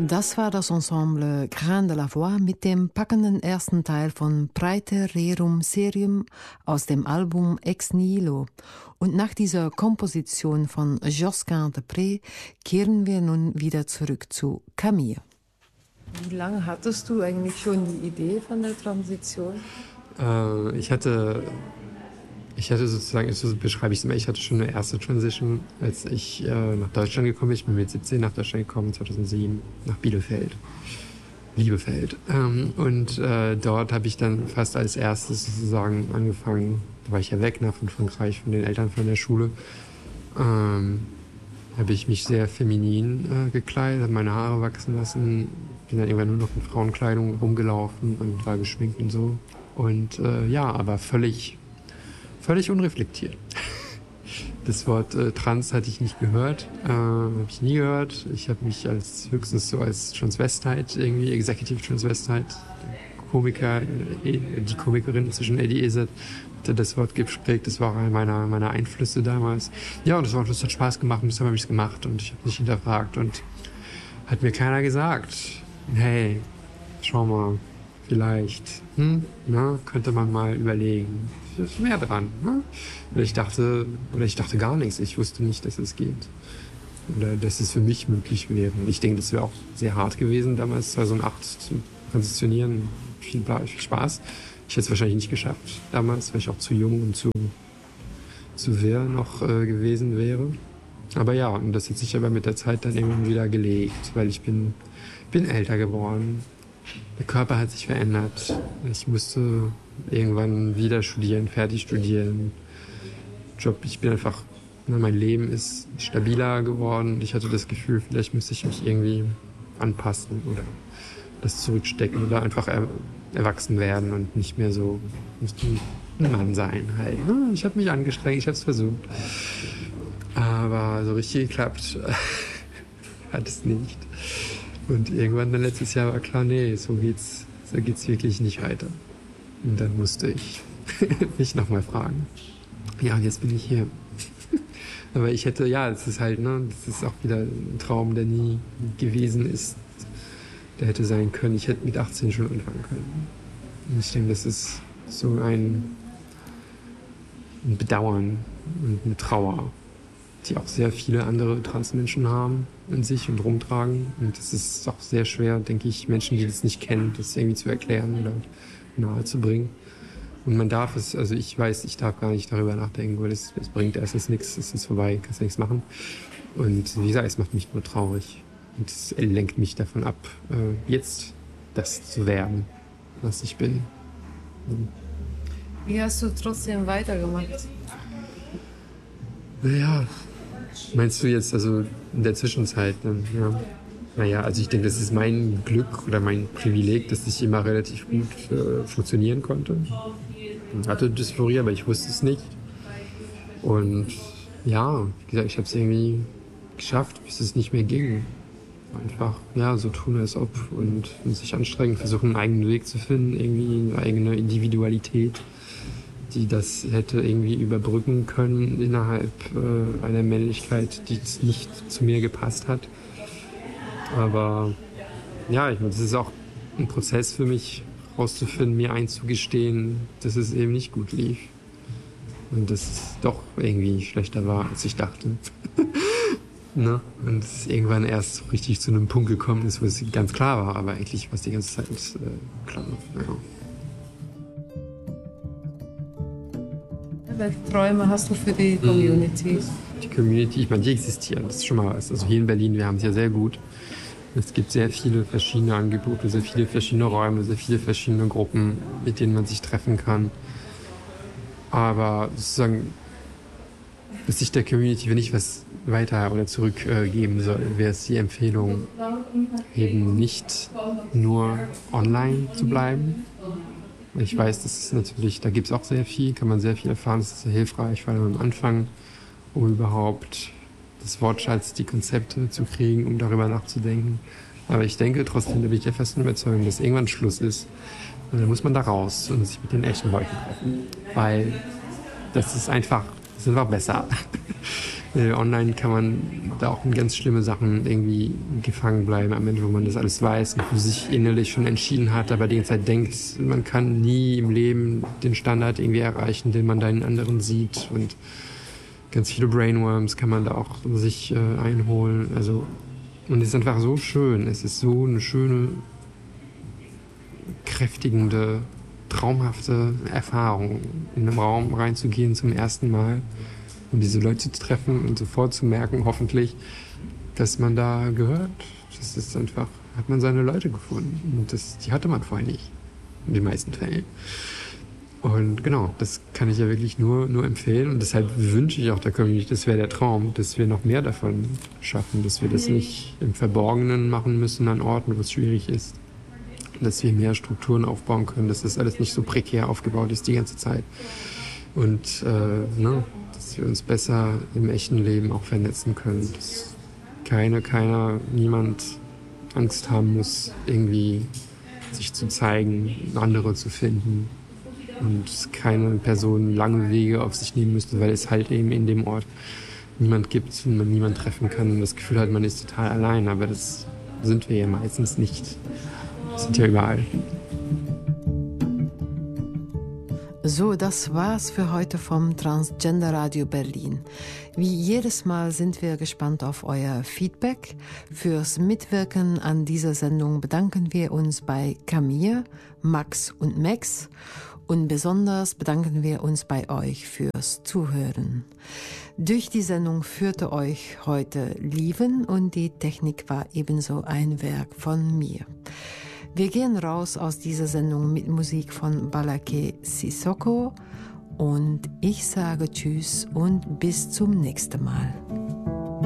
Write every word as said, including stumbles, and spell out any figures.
Das war das Ensemble Grain de la Voix mit dem packenden ersten Teil von Praeter Rerum Serium aus dem Album Ex Nihilo. Und nach dieser Komposition von Josquin de Prez kehren wir nun wieder zurück zu Camille. Wie lange hattest du eigentlich schon die Idee von der Transition? Äh, ich hatte... Ich hatte sozusagen, so beschreibe ich es immer, ich hatte schon eine erste Transition, als ich äh, nach Deutschland gekommen bin. Ich bin mit siebzehn nach Deutschland gekommen, zweitausendsieben, nach Bielefeld. Liebefeld. Ähm, und äh, dort habe ich dann fast als erstes sozusagen angefangen, da war ich ja weg nach von Frankreich, von den Eltern von der Schule, ähm, habe ich mich sehr feminin äh, gekleidet, habe meine Haare wachsen lassen, bin dann irgendwann nur noch in Frauenkleidung rumgelaufen und war geschminkt und so. Und äh, ja, aber völlig... Völlig unreflektiert. Das Wort äh, Trans hatte ich nicht gehört, äh, habe ich nie gehört. Ich habe mich als höchstens so als Transvestite, irgendwie Executive Transvestite, Komiker, äh, die Komikerin zwischen Eddie Izzard hatte das Wort geprägt. Das war einer meiner, meiner Einflüsse damals. Ja, und das Wort, das hat Spaß gemacht und deshalb habe ich es gemacht und ich habe nicht hinterfragt und hat mir keiner gesagt, hey, schau mal, vielleicht, hm, na, könnte man mal überlegen. Ist mehr dran. Ne? Oder ich dachte, oder ich dachte gar nichts. Ich wusste nicht, dass es geht. Oder dass es für mich möglich wäre. Ich denke, das wäre auch sehr hart gewesen, damals zweitausendacht zu transitionieren. Viel, viel Spaß. Ich hätte es wahrscheinlich nicht geschafft. Damals, weil ich auch zu jung und zu, zu wirr noch äh, gewesen wäre. Aber ja, und das hat sich aber mit der Zeit dann irgendwann wieder gelegt, weil ich bin, bin älter geworden. Der Körper hat sich verändert. Ich musste irgendwann wieder studieren, fertig studieren. Job, ich bin einfach, mein Leben ist stabiler geworden. Ich hatte das Gefühl, vielleicht müsste ich mich irgendwie anpassen oder das zurückstecken oder einfach er, erwachsen werden und nicht mehr so ein Mann sein. Halt. Ich habe mich angestrengt, ich habe es versucht. Aber so richtig geklappt hat es nicht. Und irgendwann dann letztes Jahr war klar, nee, so geht's, so geht's wirklich nicht weiter. Und dann musste ich mich nochmal fragen. Ja, und jetzt bin ich hier. Aber ich hätte, ja, das ist halt, ne, das ist auch wieder ein Traum, der nie gewesen ist. Der hätte sein können. Ich hätte mit achtzehn schon anfangen können. Und ich denke, das ist so ein, ein Bedauern und eine Trauer, die auch sehr viele andere Transmenschen haben in sich und rumtragen. Und es ist auch sehr schwer, denke ich, Menschen, die das nicht kennen, das irgendwie zu erklären oder nahe zu bringen. Und man darf es, also ich weiß, ich darf gar nicht darüber nachdenken, weil es, es bringt erstens nichts, es ist vorbei, kannst nichts machen. Und wie gesagt, es macht mich nur traurig. Und es lenkt mich davon ab, jetzt das zu werden, was ich bin. Wie hast du trotzdem weitergemacht? Naja, meinst du jetzt also in der Zwischenzeit dann, ja? Naja, also ich denke, das ist mein Glück oder mein Privileg, dass ich immer relativ gut äh, funktionieren konnte. Ich hatte Dysphorie, aber ich wusste es nicht. Und ja, wie gesagt, ich habe es irgendwie geschafft, bis es nicht mehr ging. Einfach, ja, so tun als ob und, und sich anstrengen, versuchen einen eigenen Weg zu finden, irgendwie eine eigene Individualität, die das hätte irgendwie überbrücken können innerhalb äh, einer Männlichkeit, die nicht zu mir gepasst hat. Aber ja, ich meine, das ist auch ein Prozess für mich, rauszufinden, mir einzugestehen, dass es eben nicht gut lief. Und dass es doch irgendwie schlechter war, als ich dachte. Ne? Und es irgendwann erst so richtig zu einem Punkt gekommen ist, wo es ganz klar war, aber eigentlich war es die ganze Zeit äh, klar. Ja. Welche Träume hast du für die Community? Die Community, ich meine, die existieren, das ist schon mal was. Also hier in Berlin, wir haben es ja sehr gut. Es gibt sehr viele verschiedene Angebote, sehr viele verschiedene Räume, sehr viele verschiedene Gruppen, mit denen man sich treffen kann. Aber sozusagen, dass sich der Community, wenn ich was weiter oder zurückgeben äh, soll, wäre es die Empfehlung, eben nicht nur online zu bleiben. Ich weiß, das ist natürlich, da gibt es auch sehr viel, kann man sehr viel erfahren, das ist sehr hilfreich, vor allem am Anfang, um überhaupt das Wortschatz, die Konzepte zu kriegen, um darüber nachzudenken. Aber ich denke trotzdem, da bin ich der festen Überzeugung, dass irgendwann Schluss ist. Und dann muss man da raus und sich mit den echten Leuten treffen. Weil das ist einfach, das ist einfach besser. äh, online kann man da auch in ganz schlimme Sachen irgendwie gefangen bleiben, am Ende, wo man das alles weiß und für sich innerlich schon entschieden hat, aber die ganze Zeit denkt, man kann nie im Leben den Standard irgendwie erreichen, den man da in anderen sieht, und ganz viele Brainworms kann man da auch sich äh, einholen. Also, und es ist einfach so schön. Es ist so eine schöne, kräftigende, traumhafte Erfahrung, in einen Raum reinzugehen zum ersten Mal und diese Leute zu treffen und sofort zu merken, hoffentlich, dass man da gehört. Das ist einfach, hat man seine Leute gefunden. Und das, die hatte man vorher nicht. In den meisten Fällen. Und genau, das kann ich ja wirklich nur, nur empfehlen. Und deshalb wünsche ich auch der Community, das wäre der Traum, dass wir noch mehr davon schaffen, dass wir das nicht im Verborgenen machen müssen an Orten, wo es schwierig ist. Dass wir mehr Strukturen aufbauen können, dass das alles nicht so prekär aufgebaut ist die ganze Zeit. Und äh, ne, dass wir uns besser im echten Leben auch vernetzen können. Dass keine, keiner, niemand Angst haben muss, irgendwie sich zu zeigen, andere zu finden. Und keine Person lange Wege auf sich nehmen müsste, weil es halt eben in dem Ort niemand gibt und man niemanden treffen kann und das Gefühl hat, man ist total allein. Aber das sind wir ja meistens nicht. Wir sind ja überall. So, das war's für heute vom Transgender Radio Berlin. Wie jedes Mal sind wir gespannt auf euer Feedback. Fürs Mitwirken an dieser Sendung bedanken wir uns bei Camille, Max und Max. Und besonders bedanken wir uns bei euch fürs Zuhören. Durch die Sendung führte euch heute Lieven und die Technik war ebenso ein Werk von mir. Wir gehen raus aus dieser Sendung mit Musik von Balake Sissoko und ich sage Tschüss und bis zum nächsten Mal.